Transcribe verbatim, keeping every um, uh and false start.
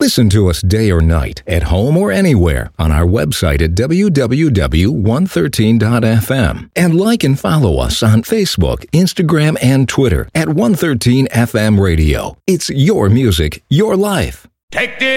Listen to us day or night, at home or anywhere, on our website at w w w dot one thirteen dot f m. And like and follow us on Facebook, Instagram, and Twitter at one thirteen F M Radio. It's your music, your life. Take this.